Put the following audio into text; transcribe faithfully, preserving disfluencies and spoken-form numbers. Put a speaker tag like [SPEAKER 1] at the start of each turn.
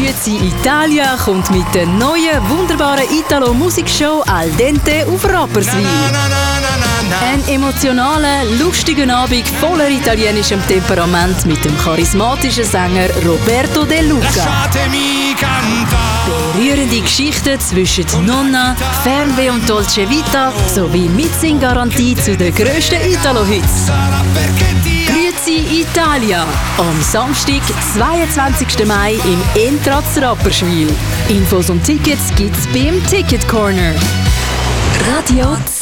[SPEAKER 1] Grüezi Italia kommt mit der neuen, wunderbaren Italo-Musikshow Al Dente auf Rapperswil. Ein emotionaler, lustiger Abend voller italienischem Temperament mit dem charismatischen Sänger Roberto De Luca. Berührende Geschichten zwischen Nonna, Fernweh und Dolce Vita sowie Mitsing-Garantie zu den grössten Italo-Hits. Grüezi Italia am Samstag, zweiundzwanzigsten Mai im Entratz Rapperswil. Infos und Tickets gibt's beim Ticket Corner. Radio